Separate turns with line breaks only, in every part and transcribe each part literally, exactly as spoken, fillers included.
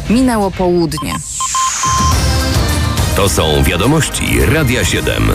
Minęło południe.
To są wiadomości Radia siedem.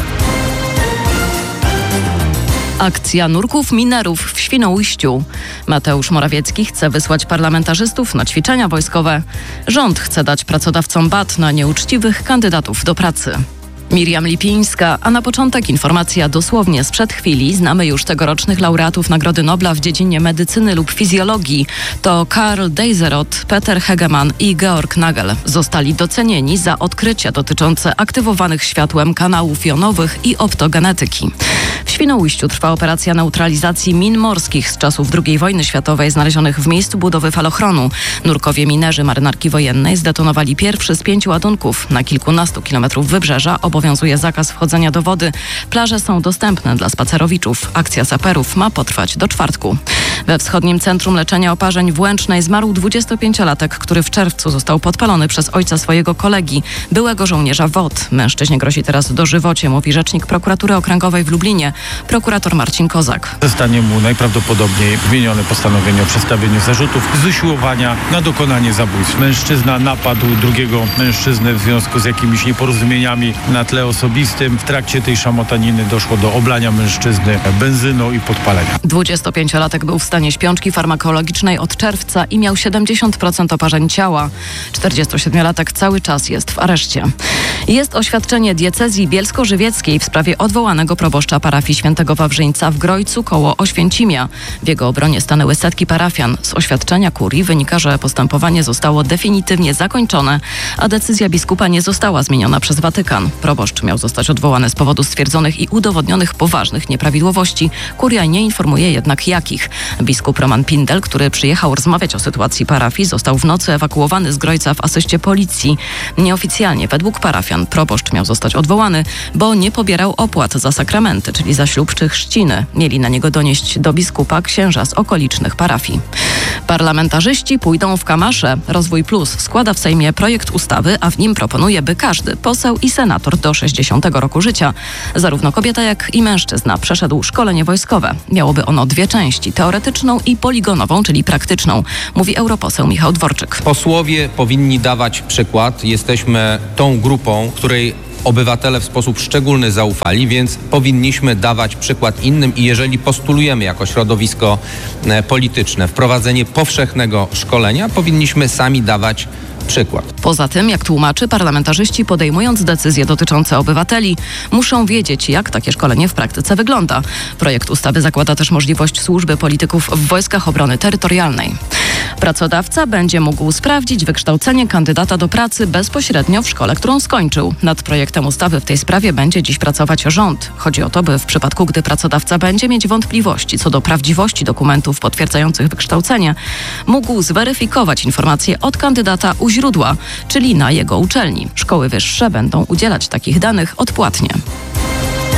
Akcja nurków minerów w Świnoujściu. Mateusz Morawiecki chce wysłać parlamentarzystów na ćwiczenia wojskowe. Rząd chce dać pracodawcom bat na nieuczciwych kandydatów do pracy. Miriam Lipińska, a na początek informacja dosłownie sprzed chwili. Znamy już tegorocznych laureatów Nagrody Nobla w dziedzinie medycyny lub fizjologii. To Karl Deiseroth, Peter Hegemann i Georg Nagel. Zostali docenieni za odkrycia dotyczące aktywowanych światłem kanałów jonowych i optogenetyki. W Świnoujściu trwa operacja neutralizacji min morskich z czasów drugiej wojny światowej znalezionych w miejscu budowy falochronu. Nurkowie minerzy marynarki wojennej zdetonowali pierwszy z pięciu ładunków. Na kilkunastu kilometrów wybrzeża obowiązuje zakaz wchodzenia do wody. Plaże są dostępne dla spacerowiczów. Akcja saperów ma potrwać do czwartku. We wschodnim Centrum Leczenia Oparzeń w Łęcznej zmarł dwudziestopięciolatek, który w czerwcu został podpalony przez ojca swojego kolegi, byłego żołnierza W O D. Mężczyźnie grozi teraz dożywocie, mówi rzecznik prokuratury okręgowej w Lublinie, prokurator Marcin Kozak.
Zostanie mu najprawdopodobniej wymienione postanowienie o przedstawieniu zarzutów z usiłowania na dokonanie zabójstw. Mężczyzna napadł drugiego mężczyznę w związku z jakimiś nieporozumieniami na tle osobistym. W trakcie tej szamotaniny doszło do oblania mężczyzny benzyną i podpalenia.
dwudziestopięciolatek był w stanie śpiączki farmakologicznej od czerwca i miał siedemdziesiąt procent oparzeń ciała. czterdziestosiedmiolatek cały czas jest w areszcie. Jest oświadczenie diecezji bielsko-żywieckiej w sprawie odwołanego proboszcza parafii Świętego Wawrzyńca w Grojcu koło Oświęcimia. W jego obronie stanęły setki parafian. Z oświadczenia kurii wynika, że postępowanie zostało definitywnie zakończone, a decyzja biskupa nie została zmieniona przez Watykan. Proboszcz miał zostać odwołany z powodu stwierdzonych i udowodnionych poważnych nieprawidłowości. Kuria nie informuje jednak jakich. Biskup Roman Pindel, który przyjechał rozmawiać o sytuacji parafii, został w nocy ewakuowany z Grojca w asyście policji. Nieoficjalnie według parafian proboszcz miał zostać odwołany, bo nie pobierał opłat za sakramenty, czyli za ślub czy chrzciny. Mieli na niego donieść do biskupa księża z okolicznych parafii. Parlamentarzyści pójdą w kamasze. Rozwój Plus składa w Sejmie projekt ustawy, a w nim proponuje, by każdy poseł i senator do sześćdziesiątego roku życia, zarówno kobieta, jak i mężczyzna, przeszedł szkolenie wojskowe. Miałoby ono dwie części, teoretyczną i poligonową, czyli praktyczną, mówi europoseł Michał Dworczyk.
Posłowie powinni dawać przykład. Jesteśmy tą grupą, której obywatele w sposób szczególny zaufali, więc powinniśmy dawać przykład innym i jeżeli postulujemy jako środowisko polityczne wprowadzenie powszechnego szkolenia, powinniśmy sami dawać przykład.
Poza tym, jak tłumaczy, parlamentarzyści podejmując decyzje dotyczące obywateli, muszą wiedzieć, jak takie szkolenie w praktyce wygląda. Projekt ustawy zakłada też możliwość służby polityków w Wojskach Obrony Terytorialnej. Pracodawca będzie mógł sprawdzić wykształcenie kandydata do pracy bezpośrednio w szkole, którą skończył. Nad projektem ustawy w tej sprawie będzie dziś pracować rząd. Chodzi o to, by w przypadku, gdy pracodawca będzie mieć wątpliwości co do prawdziwości dokumentów potwierdzających wykształcenie, mógł zweryfikować informacje od kandydata u źródła, czyli na jego uczelni. Szkoły wyższe będą udzielać takich danych odpłatnie.